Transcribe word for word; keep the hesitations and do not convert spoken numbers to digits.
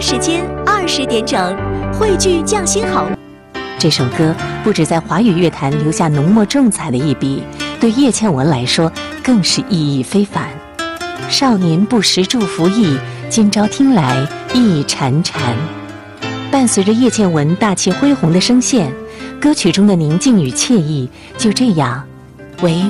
时间二十点整，汇聚匠心好。 这首歌不止在华语乐坛留下浓墨重彩的一笔，对叶倩文来说更是意义非凡。少年不识祝福意，今朝听来意潺潺。伴随着叶倩文大气恢宏的声线，歌曲中的宁静与惬意就这样唯